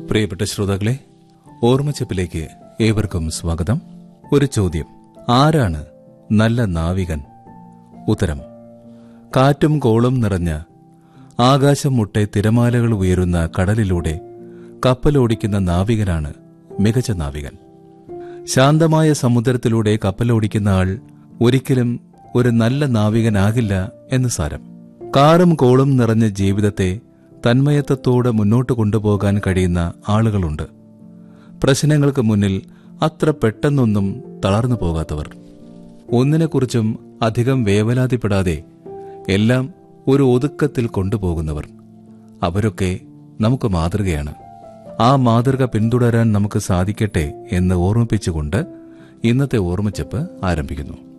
പ്രിയപ്പെട്ട ശ്രോതാക്കളെ, ഓർമ്മച്ചപ്പിലേക്ക് ഏവർക്കും സ്വാഗതം. ഒരു ചോദ്യം: ആരാണ് നല്ല നാവികൻ? ഉത്തരം: കാറ്റും കോളും നിറഞ്ഞ ആകാശം മുട്ടെ തിരമാലകൾ ഉയരുന്ന കടലിലൂടെ കപ്പലോടിക്കുന്ന നാവികനാണ് മികച്ച നാവികൻ. ശാന്തമായ സമുദ്രത്തിലൂടെ കപ്പലോടിക്കുന്ന ആൾ ഒരിക്കലും ഒരു നല്ല നാവികനാകില്ല എന്ന് സാരം. കാറും കോളും നിറഞ്ഞ ജീവിതത്തെ തന്മയത്വത്തോടെ മുന്നോട്ട് കൊണ്ടുപോകാൻ കഴിയുന്ന ആളുകളുണ്ട്. പ്രശ്നങ്ങൾക്ക് മുന്നിൽ അത്ര പെട്ടെന്നൊന്നും തളർന്നു പോകാത്തവർ. ഒന്നിനെക്കുറിച്ചും അധികം വേവലാതിപ്പെടാതെ എല്ലാം ഒരു ഒതുക്കത്തിൽ കൊണ്ടുപോകുന്നവർ. അവരൊക്കെ നമുക്ക് മാതൃകയാണ്. ആ മാതൃക പിന്തുടരാൻ നമുക്ക് സാധിക്കട്ടെ എന്ന് ഓർമ്മിപ്പിച്ചുകൊണ്ട് ഇന്നത്തെ ഓർമ്മച്ചപ്പ് ആരംഭിക്കുന്നു.